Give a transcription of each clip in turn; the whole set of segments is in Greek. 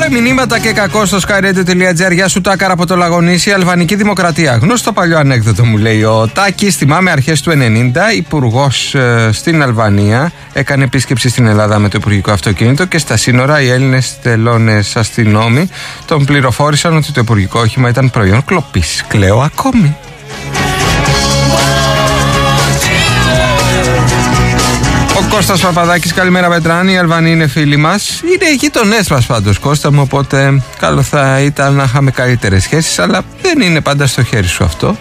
Τώρα μηνύματα και κακό στο skyradio.gr. Γεια σου Τάκαρα από το Λαγονίσι, Αλβανική Δημοκρατία. Γνωστό παλιό ανέκδοτο μου λέει ο Τάκης. Θυμάμαι αρχές του 90, υπουργός στην Αλβανία έκανε επίσκεψη στην Ελλάδα με το υπουργικό αυτοκίνητο και στα σύνορα οι Έλληνες τελώνες αστυνόμοι τον πληροφόρησαν ότι το υπουργικό όχημα ήταν προϊόν κλοπής. Κλαίω ακόμη. Ο Κώστας Παπαδάκης, καλημέρα Πετράνη, οι Αλβανοί είναι φίλοι μας. Είναι γείτονές μας πάντως Κώστα μου, οπότε καλό θα ήταν να είχαμε καλύτερες σχέσεις, αλλά δεν είναι πάντα στο χέρι σου αυτό.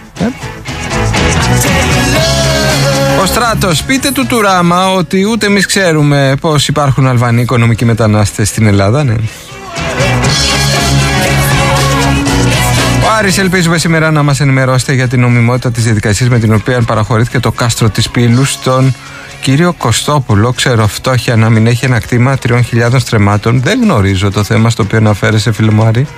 Ο Στράτος, πείτε του Τουράμα ότι ούτε εμείς ξέρουμε πως υπάρχουν Αλβανοί οικονομικοί μετανάστες στην Ελλάδα, ναι. Ο Άρης, ελπίζουμε σήμερα να μας ενημερώσετε για την νομιμότητα της διαδικασίας με την οποία παραχωρήθηκε το κάστρο της Πύλου στον κύριο Κωστόπουλο. Ξέρω φτώχεια να μην έχει ένα κτήμα 3.000 στρεμμάτων. Δεν γνωρίζω το θέμα στο οποίο αναφέρεσαι, φίλε μου Άρη.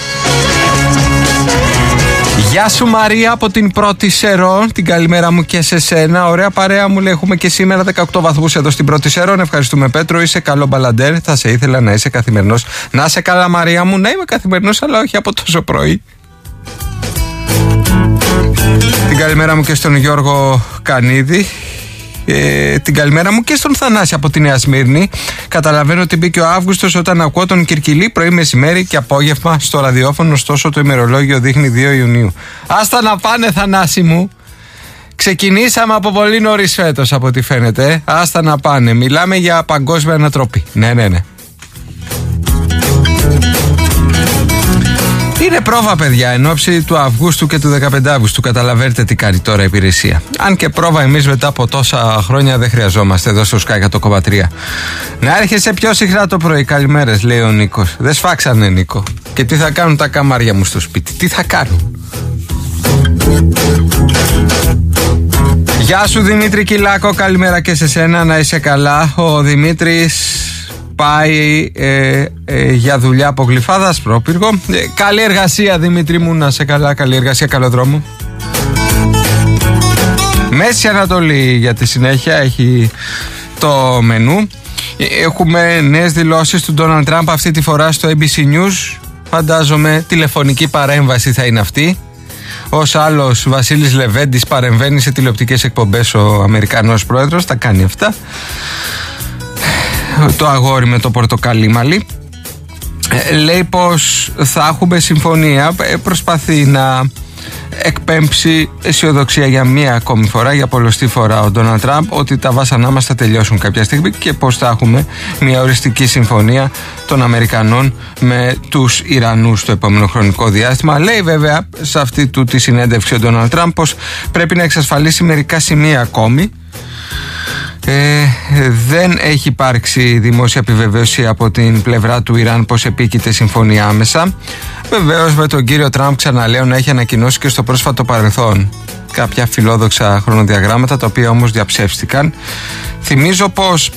Γεια σου Μαρία από την Πρώτη Σερών. Την καλημέρα μου και σε σένα. Ωραία παρέα μου λέει, έχουμε και σήμερα 18 βαθμούς εδώ στην Πρώτη Σερών. Ευχαριστούμε Πέτρο, είσαι καλό μπαλαντέρ. Θα σε ήθελα να είσαι καθημερινός. Να είσαι καλά Μαρία μου, να είμαι καθημερινός αλλά όχι από τόσο πρωί. Την καλημέρα μου και στον Γιώργο Κανίδη. Την καλημέρα μου και στον Θανάση από τη Νέα Σμύρνη. Καταλαβαίνω ότι μπήκε ο Αύγουστος όταν ακούω τον Κυρκυλή πρωί, μεσημέρι και απόγευμα στο ραδιόφωνο. Ωστόσο το ημερολόγιο δείχνει 2 Ιουνίου. Άστα να πάνε Θανάση μου. Ξεκινήσαμε από πολύ νωρίς φέτος από ό,τι φαίνεται. Άστα να πάνε. Μιλάμε για παγκόσμια ανατροπή. Ναι. Είναι πρόβα παιδιά εν ώψη του Αυγούστου και του 15 Αυγούστου. Καταλαβαίνετε τι κάνει τώρα η υπηρεσία. Αν και πρόβα εμείς μετά από τόσα χρόνια δεν χρειαζόμαστε εδώ στο Sky 100,3. Να έρχεσαι πιο συχνά το πρωί. Καλημέρες λέει ο Νίκος. Δεν σφάξανε Νίκο. Και τι θα κάνουν τα καμάρια μου στο σπίτι. Τι θα κάνουν. Γεια σου Δημήτρη Κυλάκο. Καλημέρα και σε σένα. Να είσαι καλά. Ο Δημήτρης πάει για δουλειά από Γλυφάδα, Ασπρόπυργο. Καλή εργασία Δημήτρη μου, να σε καλά, καλή εργασία, καλό δρόμο. Μέση Ανατολή για τη συνέχεια έχει το μενού. Έχουμε νέες δηλώσεις του Ντόναλντ Τραμπ αυτή τη φορά στο ABC News. Φαντάζομαι τηλεφωνική παρέμβαση θα είναι αυτή. Ως άλλος Βασίλης Λεβέντης παρεμβαίνει σε τηλεοπτικές εκπομπές ο Αμερικανός πρόεδρος, τα κάνει αυτά. Το αγόρι με το πορτοκαλί μαλλί λέει πως θα έχουμε συμφωνία. Προσπαθεί να εκπέμψει αισιοδοξία για μία ακόμη φορά, για πολλωστή φορά ο Ντόναλντ Τραμπ, ότι τα βάσανά μας θα τελειώσουν κάποια στιγμή και πως θα έχουμε μια οριστική συμφωνία των Αμερικανών με τους Ιρανούς στο επόμενο χρονικό διάστημα. Λέει βέβαια σε αυτή του τη συνέντευξη ο Ντόναλντ Τραμπ πως πρέπει να εξασφαλίσει μερικά σημεία ακόμη. Δεν έχει υπάρξει δημόσια επιβεβαίωση από την πλευρά του Ιράν πως επίκειται συμφωνία άμεσα. Βεβαίως με τον κύριο Τραμπ, ξαναλέω, να έχει ανακοινώσει και στο πρόσφατο παρελθόν κάποια φιλόδοξα χρονοδιαγράμματα, τα οποία όμως διαψεύστηκαν. Θυμίζω πως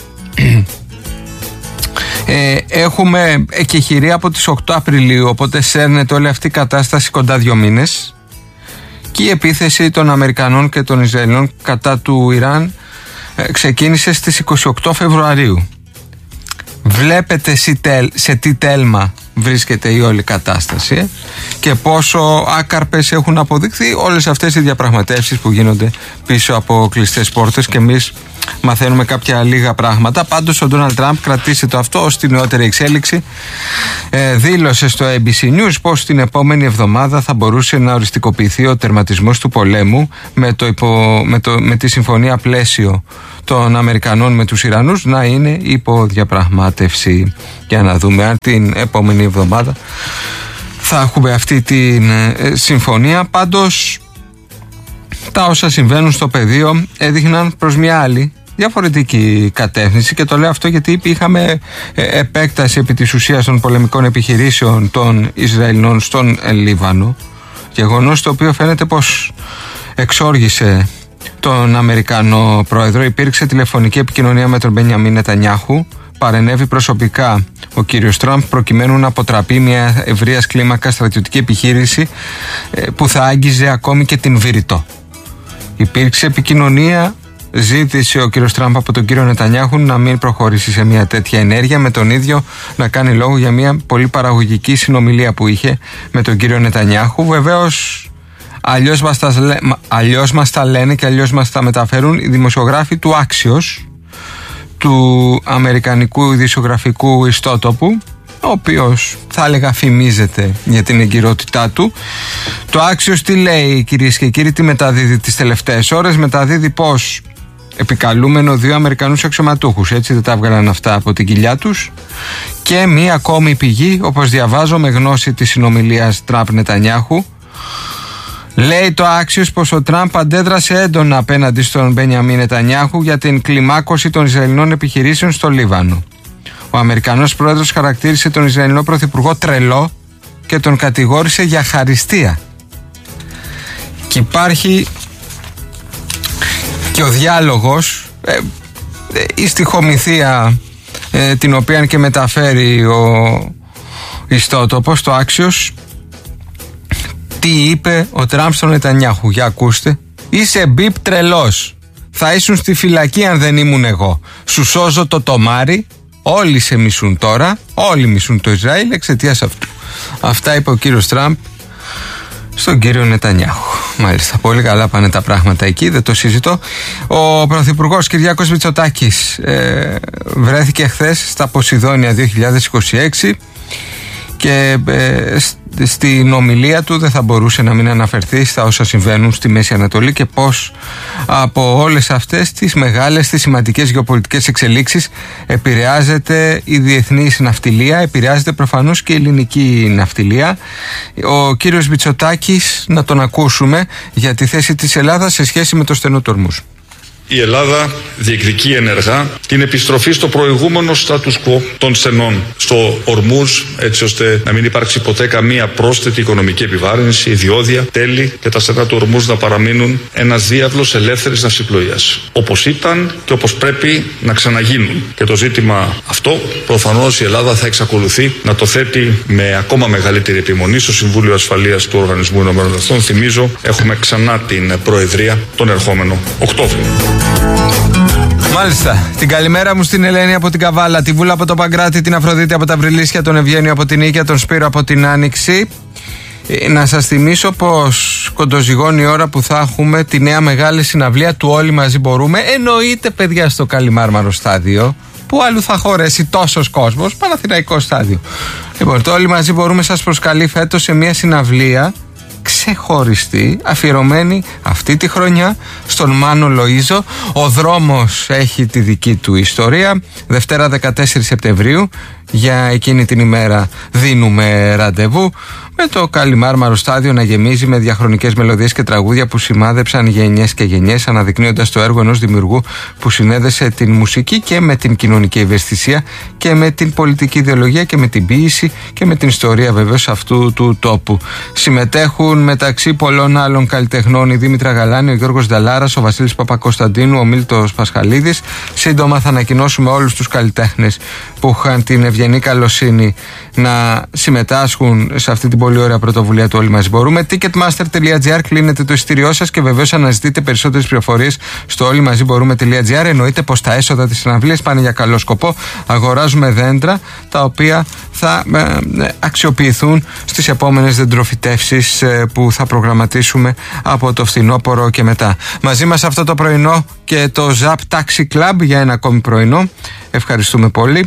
έχουμε εκεχηρία από τις 8 Απριλίου, οπότε σέρνεται όλη αυτή η κατάσταση κοντά 2 μήνες και η επίθεση των Αμερικανών και των Ισραηλινών κατά του Ιράν ξεκίνησε στις 28 Φεβρουαρίου. Βλέπετε σε τι τέλμα βρίσκεται η όλη κατάσταση και πόσο άκαρπες έχουν αποδειχθεί όλες αυτές οι διαπραγματεύσεις που γίνονται πίσω από κλειστές πόρτες και εμείς μαθαίνουμε κάποια λίγα πράγματα. Πάντως ο Ντόναλντ Τραμπ, κρατήστε το αυτό ως τη νεότερη εξέλιξη, δήλωσε στο ABC News πως την επόμενη εβδομάδα θα μπορούσε να οριστικοποιηθεί ο τερματισμός του πολέμου με τη συμφωνία πλαίσιο των Αμερικανών με τους Ιρανούς να είναι υπό διαπραγμάτευση. Για να δούμε αν την επόμενη εβδομάδα θα έχουμε αυτή τη συμφωνία. Πάντως τα όσα συμβαίνουν στο πεδίο έδειχναν προς μια άλλη διαφορετική κατεύθυνση και το λέω αυτό γιατί είχαμε επέκταση επί της ουσίας των πολεμικών επιχειρήσεων των Ισραηλινών στον Λίβανο, γεγονός το οποίο φαίνεται πως εξόργησε τον Αμερικανό πρόεδρο. Υπήρξε τηλεφωνική επικοινωνία με τον Μπενιαμίν Νετανιάχου, παρενέβη προσωπικά ο κύριος Τραμπ προκειμένου να αποτραπεί μια ευρείας κλίμακα στρατιωτική επιχείρηση που θα άγγιζε ακόμη και την Βηρητό. Υπήρξε επικοινωνία ζήτησε ο κύριος Τραμπ από τον κύριο Νετανιάχου να μην προχωρήσει σε μια τέτοια ενέργεια, με τον ίδιο να κάνει λόγο για μια πολύ παραγωγική συνομιλία που είχε με τον κύριο Νετανιάχου. Βεβαίως αλλιώς μας τα λένε και αλλιώς μας τα μεταφέρουν οι δημοσιογράφοι του Axios, του αμερικανικού ειδησιογραφικού ιστότοπου, ο οποίος θα έλεγα φημίζεται για την εγκυρότητά του. Το Axios τι λέει, κυρίες και κύριοι, τι μεταδίδει τις τελευταίες ώρες? Μεταδίδει πως επικαλούμενο 2 Αμερικανούς αξιωματούχους, έτσι δεν τα έβγαλαν αυτά από την κοιλιά τους, και μία ακόμη πηγή, όπως διαβάζω, με γνώση της συνομιλίας Τραμπ-Νετανιάχου. Λέει το Axios πως ο Τραμπ αντέδρασε έντονα απέναντι στον Μπενιαμίν Νετανιάχου για την κλιμάκωση των Ισραηλινών επιχειρήσεων στο Λίβανο. Ο Αμερικανός πρόεδρος χαρακτήρισε τον Ισραηλινό πρωθυπουργό τρελό και τον κατηγόρησε για χαριστία. Και υπάρχει και ο διάλογος, η στιχομυθία την οποία και μεταφέρει ο ιστότοπος, το Axios. Τι είπε ο Τραμπ στον Νετανιάχου? Για ακούστε. Είσαι μπιπ τρελός. Θα ήσουν στη φυλακή αν δεν ήμουν εγώ. Σου σώζω το τομάρι. Όλοι σε μισούν τώρα. Όλοι μισούν το Ισραήλ εξαιτίας αυτού. Αυτά είπε ο κύριος Τραμπ στον κύριο Νετανιάχου. Μάλιστα, πολύ καλά πάνε τα πράγματα εκεί, δεν το συζητώ. Ο πρωθυπουργός Κυριάκος Μητσοτάκης βρέθηκε χθες στα Ποσειδόνια 2026 και στην ομιλία του δεν θα μπορούσε να μην αναφερθεί στα όσα συμβαίνουν στη Μέση Ανατολή και πώς από όλες αυτές τις μεγάλες, τις σημαντικές γεωπολιτικές εξελίξεις επηρεάζεται η διεθνής ναυτιλία, επηρεάζεται προφανώς και η ελληνική ναυτιλία. Ο κύριος Μητσοτάκης, να τον ακούσουμε για τη θέση της Ελλάδας σε σχέση με το στενό του Ορμούζ. Η Ελλάδα διεκδικεί ενεργά την επιστροφή στο προηγούμενο status quo των στενών στο Ορμούζ, έτσι ώστε να μην υπάρξει ποτέ καμία πρόσθετη οικονομική επιβάρυνση, ιδιώδια, τέλη και τα στενά του Ορμούζ να παραμείνουν ένας διάβλος ελεύθερης ναυσιπλοείας. Όπως ήταν και όπως πρέπει να ξαναγίνουν. Και το ζήτημα αυτό προφανώς η Ελλάδα θα εξακολουθεί να το θέτει με ακόμα μεγαλύτερη επιμονή στο Συμβούλιο Ασφαλείας του Οργανισμού Ηνωμένων Εθνών. Θυμίζω, έχουμε ξανά την Προεδρία τον ερχόμενο Οκτώβριο. Μάλιστα. Την καλημέρα μου στην Ελένη από την Καβάλα, τη Βούλα από το Παγκράτη, την Αφροδίτη από τα Βρυλίσια, τον Ευγένιο από την Οίκια, τον Σπύρο από την Άνοιξη. Να σας θυμίσω πως κοντοζυγώνει η ώρα που θα έχουμε τη νέα μεγάλη συναυλία του Όλοι Μαζί Μπορούμε. Εννοείται, παιδιά, στο Καλιμάρμαρο στάδιο. Πού αλλού θα χωρέσει τόσος κόσμος? Παναθηναϊκό στάδιο. Λοιπόν, το Όλοι Μαζί Μπορούμε σας προσκαλεί φέτος σε μια συναυλία ξεχωριστή, αφιερωμένη αυτή τη χρονιά στον Μάνο Λοΐζο. Ο δρόμος έχει τη δική του ιστορία. Δευτέρα 14 Σεπτεμβρίου, για εκείνη την ημέρα δίνουμε ραντεβού, με το Καλιμάρμαρο στάδιο να γεμίζει με διαχρονικές μελωδίες και τραγούδια που σημάδεψαν γενιές και γενιές, αναδεικνύοντας το έργο ενός δημιουργού που συνέδεσε την μουσική και με την κοινωνική ευαισθησία και με την πολιτική ιδεολογία και με την ποίηση και με την ιστορία βεβαίως αυτού του τόπου. Συμμετέχουν μεταξύ πολλών άλλων καλλιτεχνών η Δήμητρα Γαλάνη, ο Γιώργος Νταλάρας, ο Βασίλης Παπακοσταντίνου, ο Μίλτος Πασχαλίδης. Σύντομα θα ανακοινώσουμε όλους τους καλλιτέχνες που είχαν την ευγενή καλοσύνη να συμμετάσχουν σε αυτή την πολύ ωραία πρωτοβουλία του Όλοι Μαζί Μπορούμε. Ticketmaster.gr, κλείνετε το εισιτήριό σας και βεβαίως αναζητείτε περισσότερες πληροφορίες στο όλοιμαζιμπορούμε.gr. Εννοείται πως τα έσοδα της συναυλίας πάνε για καλό σκοπό. Αγοράζουμε δέντρα τα οποία θα αξιοποιηθούν στις επόμενες δεντροφυτεύσεις που θα προγραμματίσουμε από το φθινόπωρο και μετά. Μαζί μας αυτό το πρωινό και το Zap Taxi Club για ένα ακόμη πρωινό. Ευχαριστούμε πολύ.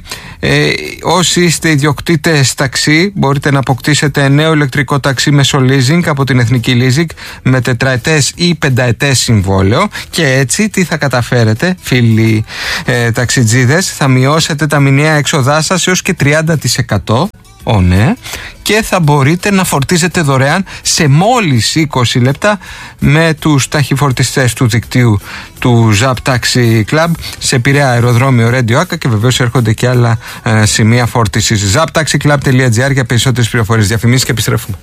Όσοι είστε ιδιοκτήτες ταξί, μπορείτε να αποκτήσετε νέο ηλεκτρικό ταξί μέσω leasing από την Εθνική Leasing με τετραετές ή πενταετές συμβόλαιο. Και έτσι τι θα καταφέρετε, φίλοι ταξιτζίδες? Θα μειώσετε τα μηνιαία έξοδά σας έως και 30%. Ναι, και θα μπορείτε να φορτίζετε δωρεάν σε μόλις 20 λεπτά με τους ταχυφορτιστές του δικτύου του Zap Taxi Club σε Πειραιά, αεροδρόμιο Ρέντιο Άκα, και βεβαίως έρχονται και άλλα σημεία φόρτισης. zaptaxiclub.gr για περισσότερες πληροφορίες. Διαφημίσεις και επιστρέφουμε.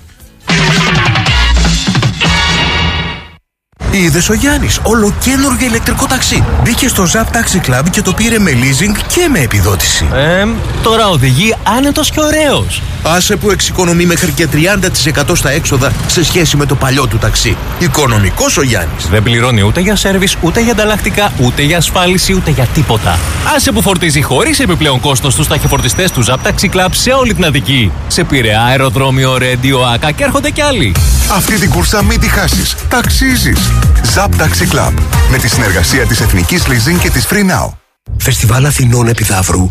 Είδες ο Γιάννης, ολοκαίνουργιο ηλεκτρικό ταξί. Μπήκε στο Zap Taxi Club και το πήρε με leasing και με επιδότηση. Τώρα οδηγεί άνετος και ωραίος. Άσε που εξοικονομεί μέχρι και 30% στα έξοδα σε σχέση με το παλιό του ταξί. Οικονομικός ο Γιάννης. Δεν πληρώνει ούτε για σέρβις, ούτε για ανταλλακτικά, ούτε για ασφάλιση, ούτε για τίποτα. Άσε που φορτίζει χωρίς επιπλέον κόστος στους ταχυφορτιστές του Zap Taxi Club σε όλη την Αττική. Σε Πειραιά, αεροδρόμιο, Ρέντιο, Άκα και έρχονται κι άλλοι. Αυτή την κούρσα μην τη χάσεις. Ταξίζεις. Zap Taxi Club. Με τη συνεργασία της Εθνικής Leasing και της Free Now. Φεστιβάλ Αθηνών Επιδαύρου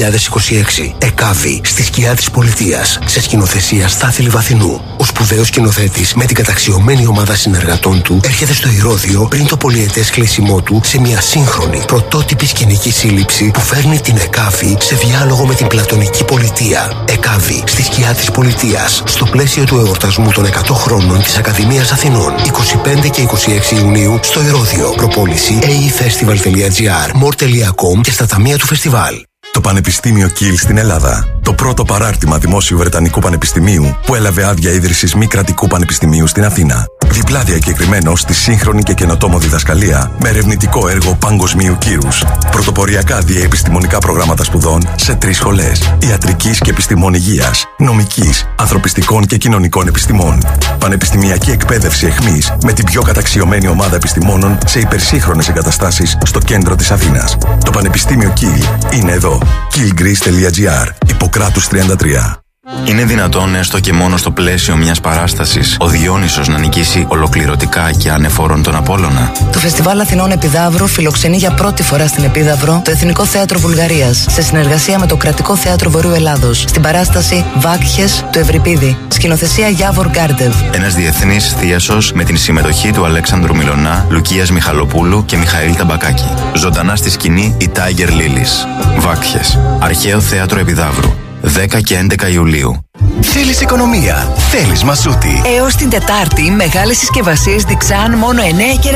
2026. ΕΚΑΒΗ στη σκιά της πολιτείας. Σε σκηνοθεσία Στάθη Λιβαθινού. Ο σπουδαίος σκηνοθέτης με την καταξιωμένη ομάδα συνεργατών του έρχεται στο Ηρώδειο πριν το πολυετές κλείσιμό του σε μια σύγχρονη πρωτότυπη σκηνική σύλληψη που φέρνει την ΕΚΑΒΗ σε διάλογο με την πλατωνική πολιτεία. ΕΚΑΒΗ στη σκιά της πολιτείας. Στο πλαίσιο του εορτασμού των 100 χρόνων της Ακαδημίας Αθηνών. 25 και 26 Ιουνίου στο Ηρώδειο. Προπόληση aefestival.gr, more.com και στα ταμεία του φεστιβάλ. Το Πανεπιστήμιο Κιλ στην Ελλάδα. Το πρώτο παράρτημα δημόσιου Βρετανικού Πανεπιστημίου που έλαβε άδεια ίδρυσης μη κρατικού πανεπιστημίου στην Αθήνα. Διπλά διακεκριμένο στη σύγχρονη και καινοτόμο διδασκαλία με ερευνητικό έργο παγκοσμίου κύρους. Πρωτοποριακά διαεπιστημονικά προγράμματα σπουδών σε 3 σχολές. Ιατρικής και επιστημών υγείας, νομικής, ανθρωπιστικών και κοινωνικών επιστημών. Πανεπιστημιακή εκπαίδευση εχμής με την πιο καταξιωμένη ομάδα επιστημόνων σε υπερσύγχρονες εγκαταστάσεις στο κέντρο της Αθήνας. Το Πανεπιστήμιο Κιλ είναι εδώ. killgreece.gr, Ιπποκράτους 33. Είναι δυνατόν έστω και μόνο στο πλαίσιο μιας παράστασης ο Διόνυσος να νικήσει ολοκληρωτικά και ανεφόρον τον Απόλλωνα? Το Φεστιβάλ Αθηνών Επιδαύρου φιλοξενεί για πρώτη φορά στην Επίδαυρο το Εθνικό Θέατρο Βουλγαρίας σε συνεργασία με το Κρατικό Θέατρο Βορείου Ελλάδος στην παράσταση Βάκχες του Ευρυπίδη. Σκηνοθεσία Γιάβορ Γκάρντεβ. Ένας διεθνής θίασος με την συμμετοχή του Αλέξανδρου Μιλωνά, Λουκίας Μιχαλοπούλου και Μιχαήλ Ταμπακάκη. Ζωντανά στη σκηνή η Tiger Lilies. Βάκχες. Αρχαίο Θέατρο Επιδαύρου. 10 και 11 Ιουλίου. Θέλεις οικονομία, θέλεις Μασούτη. Έως την Τετάρτη, μεγάλες συσκευασίες Dixan μόνο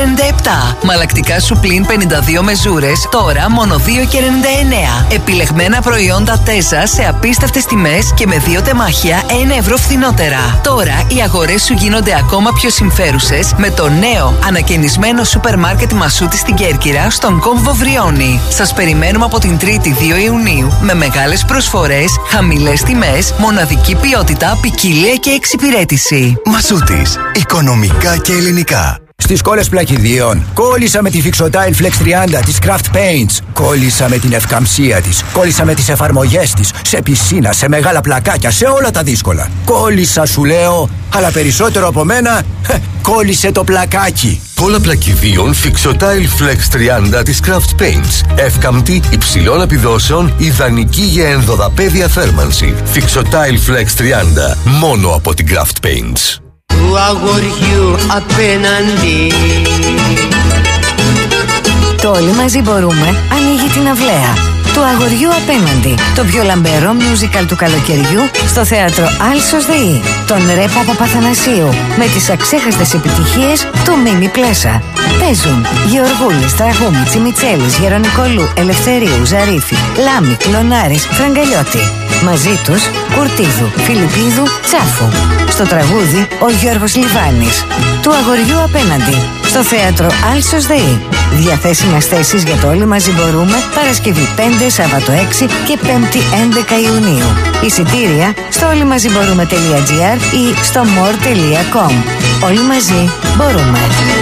9,97. Μαλακτικά σου πλην 52 μεζούρες, τώρα μόνο 2,99. Επιλεγμένα προϊόντα Τέζα σε απίστευτες τιμές και με 2 τεμάχια 1 ευρώ φθηνότερα. Τώρα οι αγορές σου γίνονται ακόμα πιο συμφέρουσες με το νέο ανακαινισμένο σούπερ μάρκετ Μασούτη στην Κέρκυρα, στον κόμβο Βριώνη. Σας περιμένουμε από την 3η 2 Ιουνίου με μεγάλες προσφορές, χαμηλές τιμές, μοναδική ποιότητα, ποικιλία και εξυπηρέτηση. Μασούτης. Οικονομικά και ελληνικά. Στις κόλλες πλακιδίων. Κόλλησα με τη Fixotile Flex 30 της Craft Paints. Κόλλησα με την ευκαμψία της. Κόλλησα με τις εφαρμογές της. Σε πισίνα, σε μεγάλα πλακάκια, σε όλα τα δύσκολα. Κόλλησα σου λέω, αλλά περισσότερο από μένα, κόλλησε το πλακάκι. Κόλλα πλακιδίων Fixotile Flex 30 της Craft Paints. Εύκαμπτη, υψηλών επιδόσεων, ιδανική για ενδοδαπέδια θέρμανση. Fixotile Flex 30. Μόνο από την Craft Paints. Του αγοριού απέναντι. Το Όλοι Μαζί Μπορούμε ανοίγει την αυλαία του αγοριού απέναντι. Το πιο λαμπερό musical του καλοκαιριού στο θέατρο Άλσος ΔΕΗ. Τον Ρε Παπαθανασίου με τις αξέχαστες επιτυχίες του Μίμη Πλέσα. Παίζουν Γεωργούλης, Τραγούμη, Τσιμιτσέλης, Γερονικολού, Ελευθερίου, Ζαρίφη, Λάμη, Κλωνάρης, Φραγκαλιώτη. Μαζί τους Κουρτίδου, Φιλιππίδου, Τσάφου. Στο τραγούδι ο Γιώργος Λιβάνης. Του αγοριού απέναντι στο θέατρο Άλσος ΔΕΗ. Διαθέσιμες θέσεις για το Όλοι Μαζί Μπορούμε Παρασκευή 5, Σάββατο 6 και 5η 11 Ιουνίου. Εισιτήρια στο όλοιμαζιμπορούμε.gr ή στο more.com. Όλοι μαζί μπορούμε.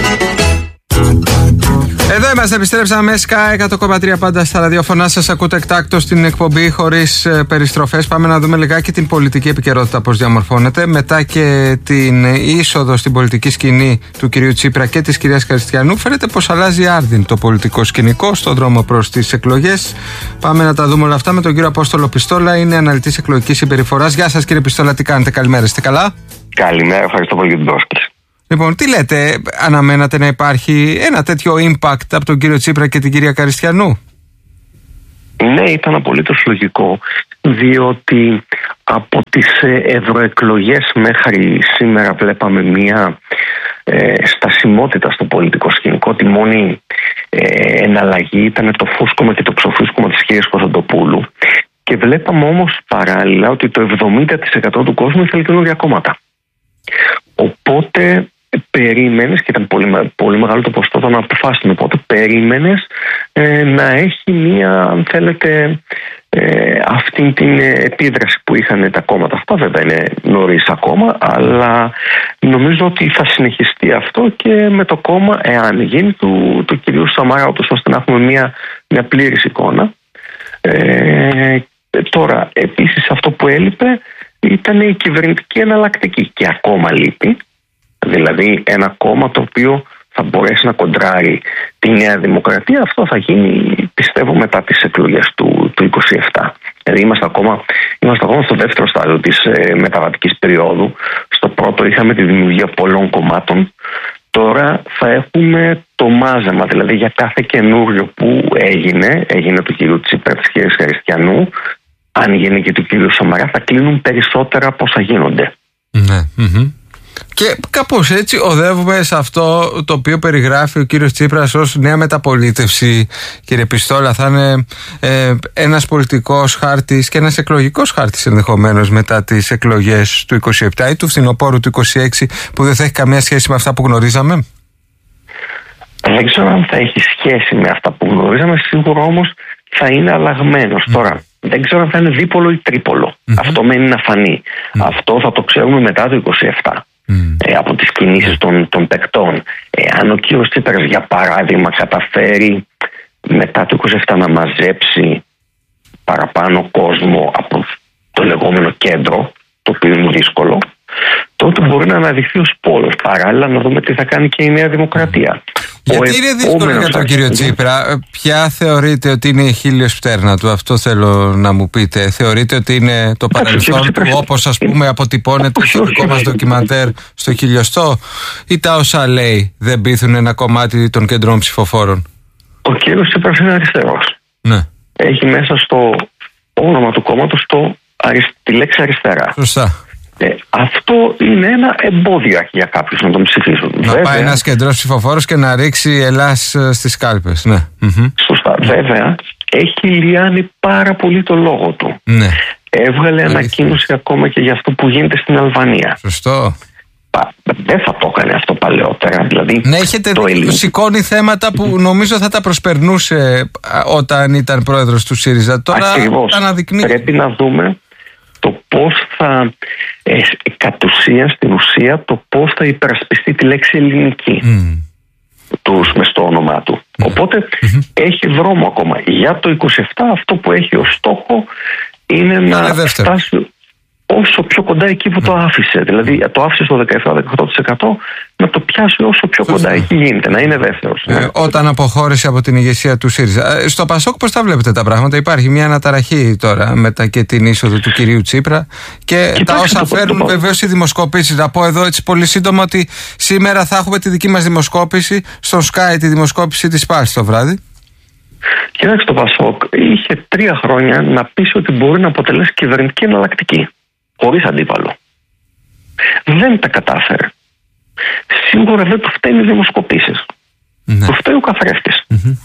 Εδώ είμαστε, επιστρέψαμε Sky 100,3 πάντα στα ραδιόφωνά σας. Ακούτε εκτάκτως στην εκπομπή χωρίς περιστροφές. Πάμε να δούμε λιγάκι την πολιτική επικαιρότητα πώς διαμορφώνεται. Μετά και την είσοδο στην πολιτική σκηνή του κυρίου Τσίπρα και της κυρίας Χριστιανού, φαίνεται πως αλλάζει άρδιν το πολιτικό σκηνικό στον δρόμο προς τις εκλογές. Πάμε να τα δούμε όλα αυτά με τον κύριο Απόστολο Πιστόλα, είναι αναλυτής εκλογικής συμπεριφοράς. Γεια σας κύριε Πιστόλα, τι κάνετε, καλημέρα, είστε καλά? Καλημέρα, ευχαριστώ πολύ για την πρόσκληση. Λοιπόν, τι λέτε, αναμένατε να υπάρχει ένα τέτοιο impact από τον κύριο Τσίπρα και την κυρία Καριστιανού? Ναι, ήταν απολύτως λογικό, διότι από τις ευρωεκλογές μέχρι σήμερα βλέπαμε μια στασιμότητα στο πολιτικό σκηνικό. Τη μόνη εναλλαγή ήταν το φούσκωμα και το ψοφούσκωμα της κυρίας Κωνσταντοπούλου. Και βλέπαμε όμως παράλληλα ότι το 70% του κόσμου ήθελε καινούργια κόμματα. Οπότε περίμενες, και ήταν πολύ μεγάλο το ποσοστό των αποφάσεων, οπότε περίμενες να έχει μία, αν θέλετε, αυτή την επίδραση που είχαν τα κόμματα αυτά. Βέβαια είναι νωρίς ακόμα, αλλά νομίζω ότι θα συνεχιστεί αυτό και με το κόμμα, εάν γίνει, του κυρίου Σαμαρά, ώστε να έχουμε μια πλήρης εικόνα. Τώρα, επίσης, αυτό που έλειπε ήταν η κυβερνητική εναλλακτική, και ακόμα λείπει. Δηλαδή ένα κόμμα το οποίο θα μπορέσει να κοντράρει τη Νέα Δημοκρατία. Αυτό θα γίνει, πιστεύω, μετά τις εκλογές του 27. Δηλαδή είμαστε ακόμα στο δεύτερο στάδιο της μεταβατικής περίοδου. Στο πρώτο είχαμε τη δημιουργία πολλών κομμάτων. Τώρα θα έχουμε το μάζεμα, δηλαδή για κάθε καινούριο που έγινε του κυρίου Τσίπρα, της κυρίας Χριστιανού, αν γίνει και του κυρίου Σαμαρά, θα κλείνουν περισσότερα από όσα γίνονται. Ναι. Και κάπως έτσι οδεύουμε σε αυτό το οποίο περιγράφει ο κύριος Τσίπρας ως νέα μεταπολίτευση, κύριε Πιστόλα. Θα είναι ένας πολιτικός χάρτης και ένας εκλογικός χάρτης ενδεχομένως μετά τις εκλογές του 27 ή του φθινοπόρου του 26, που δεν θα έχει καμία σχέση με αυτά που γνωρίζαμε. Δεν ξέρω αν θα έχει σχέση με αυτά που γνωρίζαμε, σίγουρα όμως θα είναι αλλαγμένος. Τώρα, δεν ξέρω αν θα είναι δίπολο ή τρίπολο. Αυτό μένει να φανεί. Αυτό θα το ξέρουμε μετά το 27. Από τις κινήσεις των παικτών. Αν ο κύριος Τσίπρας, για παράδειγμα, καταφέρει μετά το 27 να μαζέψει παραπάνω κόσμο από το λεγόμενο κέντρο, το οποίο είναι δύσκολο, τότε μπορεί να αναδειχθεί ως πόλος. Παράλληλα, να δούμε τι θα κάνει και η Νέα Δημοκρατία. Γιατί είναι δύσκολο για τον κύριο Τσίπρα? Ποια θεωρείτε ότι είναι η χείλιος πτέρνα του? Αυτό θέλω να μου πείτε. Θεωρείτε ότι είναι το παρελθόν του, όπως ας πούμε αποτυπώνεται στο δικό μας ντοκιμαντέρ στο χιλιοστό, ή τα όσα λέει δεν πείθουν ένα κομμάτι των κεντρών ψηφοφόρων? Ο κύριος Τσίπρας είναι αριστερός. Ναι. Έχει μέσα στο όνομα του κόμματος τη λέξη αριστερά. Σωστά. Αυτό είναι ένα εμπόδιο για κάποιους να τον ψηφίσουν. Να πάει ένας κεντρός ψηφοφόρος και να ρίξει Ελλάς στις κάλπες. Ναι. Σωστά. Βέβαια, έχει λιάνει πάρα πολύ το λόγο του. Ναι. Έβγαλε ανακοίνωση ακόμα και για αυτό που γίνεται στην Αλβανία. Σωστό. Δεν θα το έκανε αυτό παλαιότερα. Δηλαδή, ναι, έχετε δει, σηκώνει θέματα που νομίζω θα τα προσπερνούσε όταν ήταν πρόεδρος του ΣΥΡΙΖΑ. Τώρα αναδεικνύει. Πρέπει να δούμε το πώς θα, κατ' ουσία, στην ουσία, το πώς θα υπερασπιστεί τη λέξη ελληνική μες στο όνομά του. Οπότε έχει δρόμο ακόμα. Για το 27 αυτό που έχει ως στόχο είναι να φτάσει όσο πιο κοντά εκεί που το άφησε. Δηλαδή το άφησε στο 17-18%, να το πιάσει όσο πιο κοντά εκεί γίνεται, να είναι δεύτερος. Όταν αποχώρησε από την ηγεσία του ΣΥΡΙΖΑ. Στο ΠΑΣΟΚ πώς τα βλέπετε τα πράγματα? Υπάρχει μια αναταραχή τώρα μετά και την είσοδο του κυρίου Τσίπρα και τα όσα φέρνουν βεβαίως οι δημοσκόπησεις. Να πω εδώ έτσι πολύ σύντομα ότι σήμερα θα έχουμε τη δική μας δημοσκόπηση στον Sky, τη δημοσκόπηση της Πάλης το βράδυ. Κοιτάξτε, το ΠΑΣΟΚ είχε 3 χρόνια να πείσει ότι μπορεί να αποτελέσει κυβερνητική εναλλακτική, χωρίς αντίπαλο. Δεν τα κατάφερε. Σίγουρα δεν του φταίνει οι δημοσκοπήσεις. Του φταίει ο καθρέφτης.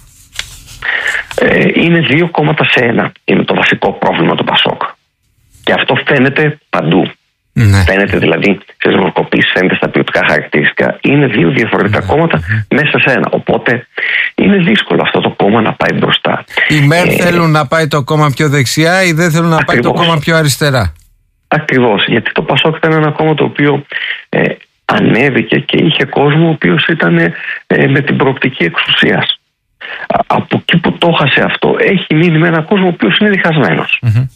Είναι 2 κόμματα σε 1. Είναι το βασικό πρόβλημα του ΠΑΣΟΚ. Και αυτό φαίνεται παντού. Φαίνεται δηλαδή στις δημοσκοπήσεις, φαίνεται στα ποιοτικά χαρακτηριστικά. Είναι 2 διαφορετικά κόμματα μέσα σε 1. Οπότε είναι δύσκολο αυτό το κόμμα να πάει μπροστά. Οι ΜΕΡ θέλουν να πάει το κόμμα πιο δεξιά ή δεν θέλουν να πάει το κόμμα πιο αριστερά? Ακριβώς, γιατί το ΠΑΣΟΚ ήταν ένα κόμμα το οποίο ανέβηκε και είχε κόσμο ο οποίος ήταν με την προοπτική εξουσίας. Από εκεί που το έχασε αυτό, έχει μείνει με ένα κόσμο ο οποίος είναι διχασμένος.